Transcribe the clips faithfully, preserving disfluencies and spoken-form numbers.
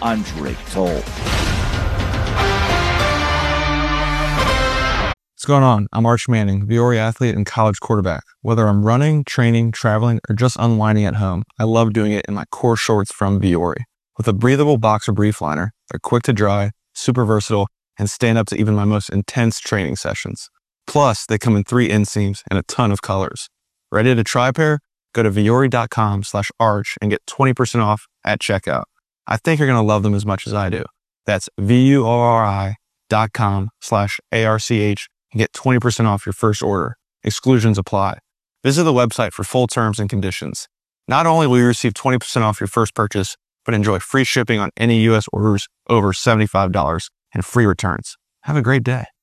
on Drake Toll. What's going on? I'm Arch Manning, Viore athlete and college quarterback. Whether I'm running, training, traveling, or just unwinding at home, I love doing it in my core shorts from Viore. With a breathable boxer brief liner, they're quick to dry, super versatile, and stand up to even my most intense training sessions. Plus, they come in three inseams and a ton of colors. Ready to try a pair? Go to Viore.com slash arch and get twenty percent off at checkout. I think you're going to love them as much as I do. That's V-U-O-R-I dot com slash A-R-C-H and get twenty percent off your first order. Exclusions apply. Visit the website for full terms and conditions. Not only will you receive twenty percent off your first purchase, but enjoy free shipping on any U S orders over seventy-five dollars and free returns. Have a great day.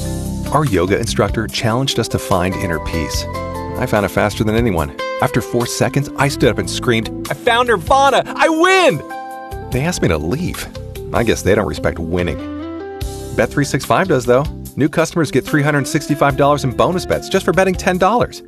Our yoga instructor challenged us to find inner peace. I found it faster than anyone. After four seconds, I stood up and screamed, "I found Nirvana! I win!" They asked me to leave. I guess they don't respect winning. Bet three sixty-five does, though. New customers get three hundred sixty-five dollars in bonus bets just for betting ten dollars.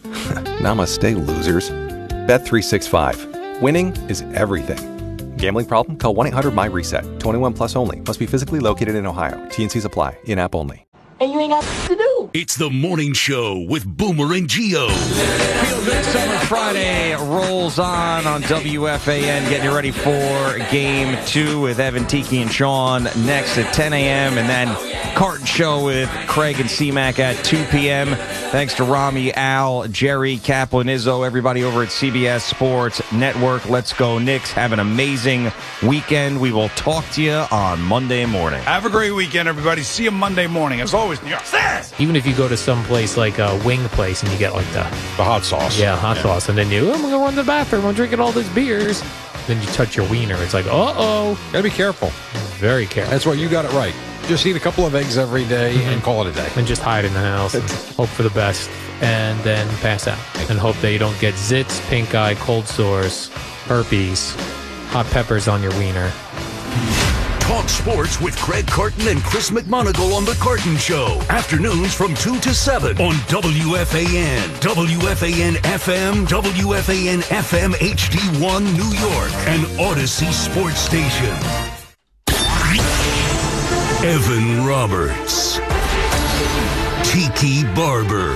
Namaste, losers. Bet three sixty-five. Winning is everything. Gambling problem? Call one eight hundred my reset. twenty-one plus only. Must be physically located in Ohio. T N Cs apply. In-app only. And you ain't got to do. It's the morning show with Boomer and Gio. Feel Good Summer Friday rolls on on W F A N, getting you ready for game two with Evan, Tiki, and Sean next at ten a.m. And then Carton Show with Craig and C-Mac at two p.m. Thanks to Rami, Al, Jerry, Kaplan, Izzo, everybody over at C B S Sports Network. Let's go, Knicks. Have an amazing weekend. We will talk to you on Monday morning. Have a great weekend, everybody. See you Monday morning. As always, New York. Even if you go to some place like a wing place and you get like the The hot sauce. yeah hot Yeah. sauce, and then you, oh, I'm gonna run to the bathroom. I'm drinking all these beers. Then you touch your wiener. It's like, uh oh, Gotta be careful. very careful. That's why you got it right. Just eat a couple of eggs every day Mhm. and call it a day. And just hide in the house and hope for the best, and then pass out and hope that you don't get zits, pink eye, cold sores, herpes, hot peppers on your wiener. Talk sports with Craig Carton and Chris McMonagle on The Carton Show. Afternoons from two to seven on W F A N, W F A N F M, W F A N F M H D one New York, and Odyssey Sports Station. Evan Roberts. Tiki Barber.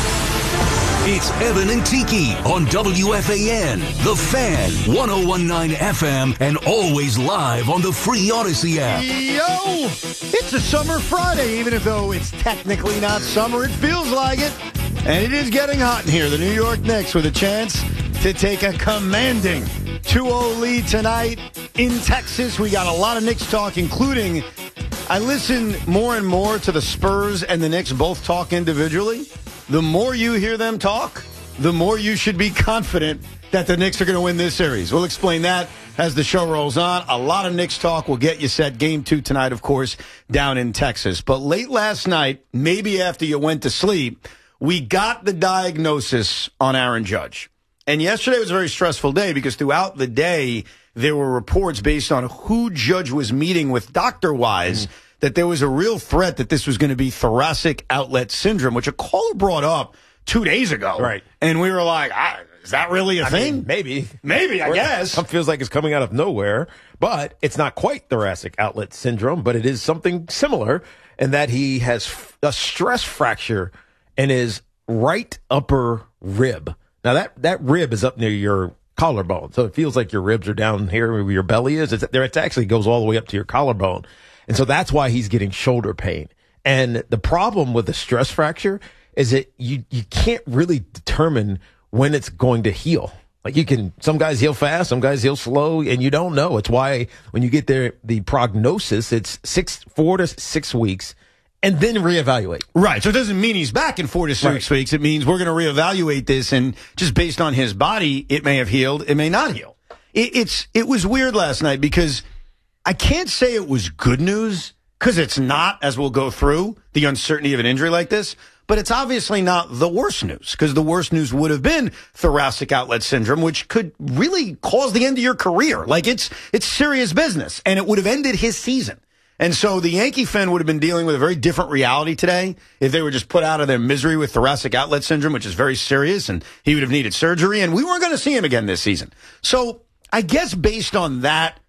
It's Evan and Tiki on W F A N, The Fan, one oh one point nine F M, and always live on the free Odyssey app. Yo, it's a summer Friday, even if though it's technically not summer, it feels like it. And it is getting hot in here. The New York Knicks with a chance to take a commanding two oh lead tonight in Texas. We got a lot of Knicks talk, including, I listen more and more to the Spurs and the Knicks both talk individually. The more you hear them talk, the more you should be confident that the Knicks are going to win this series. We'll explain that as the show rolls on. A lot of Knicks talk will get you set. Game two tonight, of course, down in Texas. But late last night, maybe after you went to sleep, we got the diagnosis on Aaron Judge. And yesterday was a very stressful day because throughout the day, there were reports based on who Judge was meeting with doctor-wise, mm. that there was a real threat that this was going to be thoracic outlet syndrome, which a caller brought up two days ago. Right. And we were like, ah, is that really a I thing? mean, maybe. Maybe, I Or guess. It feels like it's coming out of nowhere, but it's not quite thoracic outlet syndrome, but it is something similar in that he has f- a stress fracture in his right upper rib. Now, that, that rib is up near your collarbone, so it feels like your ribs are down here where your belly is. It's, there, it actually goes all the way up to your collarbone. And so that's why he's getting shoulder pain. And the problem with the stress fracture is that you, you can't really determine when it's going to heal. Like you can, some guys heal fast, some guys heal slow, and you don't know. It's why when you get there, the prognosis, it's six, four to six weeks, and then reevaluate. Right. So it doesn't mean he's back in four to six right. weeks. It means we're going to reevaluate this, and just based on his body, it may have healed, it may not heal. It, it's it was weird last night because I can't say it was good news because it's not, as we'll go through, the uncertainty of an injury like this. But it's obviously not the worst news because the worst news would have been thoracic outlet syndrome, which could really cause the end of your career. Like it's it's serious business, and it would have ended his season. And so the Yankee fan would have been dealing with a very different reality today if they were just put out of their misery with thoracic outlet syndrome, which is very serious, and he would have needed surgery, and we weren't going to see him again this season. So I guess based on that,